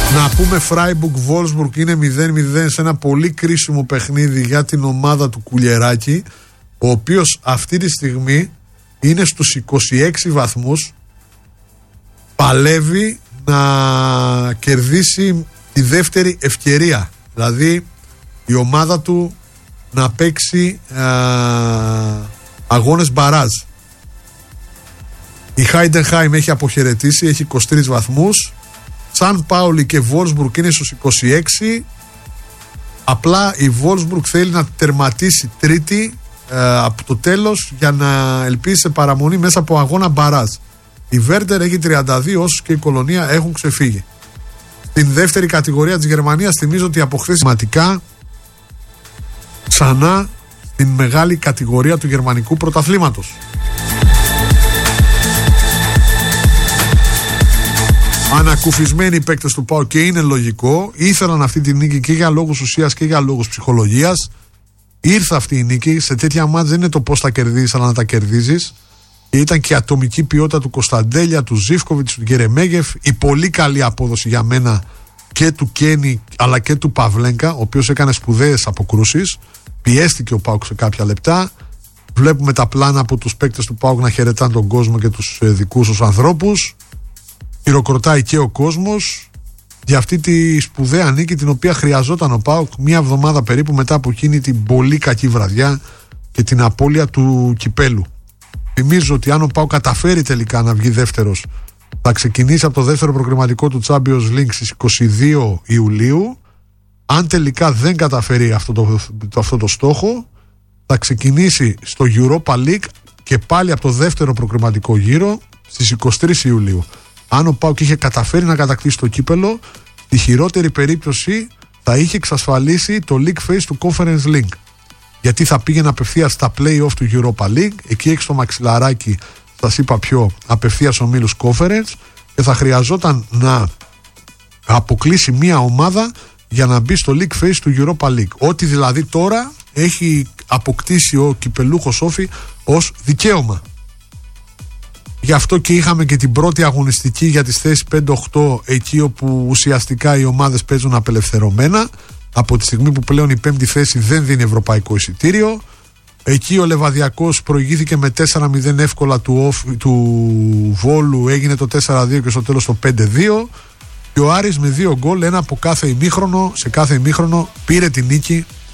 Να πούμε Φράιμπουργκ Βόλσμπουργκ είναι 0-0 σε ένα πολύ κρίσιμο παιχνίδι για την ομάδα του Κουλιεράκη, ο οποίος αυτή τη στιγμή είναι στους 26 βαθμούς, παλεύει να κερδίσει τη δεύτερη ευκαιρία, δηλαδή η ομάδα του να παίξει αγώνες μπαράζ. Η Χάιντενχάιμ έχει αποχαιρετήσει, έχει 23 βαθμούς. Σαν Πάουλι και Βόλσμπουργκ είναι στους 26. Απλά η Βόλσμπουργκ θέλει να τερματίσει τρίτη από το τέλος για να ελπίσει σε παραμονή μέσα από αγώνα μπαράζ. Η Βέρντερ έχει 32, όσους και η Κολονία έχουν ξεφύγει. Στην δεύτερη κατηγορία της Γερμανίας θυμίζω ότι από χθες σημαντικά ξανά στην μεγάλη κατηγορία του γερμανικού πρωταθλήματος. Ανακουφισμένοι οι παίκτες του ΠΑΟΚ, και είναι λογικό, ήθελαν αυτή τη νίκη και για λόγους ουσίας και για λόγους ψυχολογίας. Ήρθε αυτή η νίκη. Σε τέτοια μάτς δεν είναι το πώς θα κερδίσεις, αλλά να τα κερδίζεις. Και ήταν και η ατομική ποιότητα του Κωνσταντέλια, του Ζίβκοβιτς, του Γκερεμέγεφ, η πολύ καλή απόδοση για μένα και του Κένι αλλά και του Παυλένκα, ο οποίος έκανε σπουδαίες αποκρούσεις. Πιέστηκε ο ΠΑΟΚ σε κάποια λεπτά. Βλέπουμε τα πλάνα από τους παίκτες του ΠΑΟΚ να χαιρετάνε τον κόσμο και τους δικούς τους ανθρώπους. Χειροκροτάει και ο κόσμος για αυτή τη σπουδαία νίκη, την οποία χρειαζόταν ο ΠΑΟΚ μία εβδομάδα περίπου μετά από εκείνη την πολύ κακή βραδιά και την απώλεια του κυπέλου. Θυμίζω ότι αν ο ΠΑΟΚ καταφέρει τελικά να βγει δεύτερος, θα ξεκινήσει από το δεύτερο προκριματικό του Champions League στις 22 Ιουλίου. Αν τελικά δεν καταφέρει αυτό το στόχο, θα ξεκινήσει στο Europa League και πάλι από το δεύτερο προκριματικό γύρο στις 23 Ιουλίου. Αν ο ΠΑΟΚ είχε καταφέρει να κατακτήσει το κύπελο, στη χειρότερη περίπτωση θα είχε εξασφαλίσει το League Phase του Conference League. Γιατί θα πήγαινε απευθείας στα play-off του Europa League, εκεί έχει το μαξιλαράκι, σας είπα πιο απευθείας ομίλους Conference, και θα χρειαζόταν να αποκλείσει μία ομάδα για να μπει στο League Phase του Europa League. Ό,τι δηλαδή τώρα έχει αποκτήσει ο κυπελούχος Όφη ως δικαίωμα. Γι' αυτό και είχαμε και την πρώτη αγωνιστική για τις θέσεις 5-8, εκεί όπου ουσιαστικά οι ομάδες παίζουν απελευθερωμένα, από τη στιγμή που πλέον η πέμπτη θέση δεν δίνει ευρωπαϊκό εισιτήριο. Εκεί ο Λεβαδιακός προηγήθηκε με 4-0 εύκολα του Βόλου, έγινε το 4-2 και στο τέλος το 5-2, και ο Άρης με 2 γκολ, ένα από κάθε ημίχρονο, σε κάθε ημίχρονο πήρε την νίκη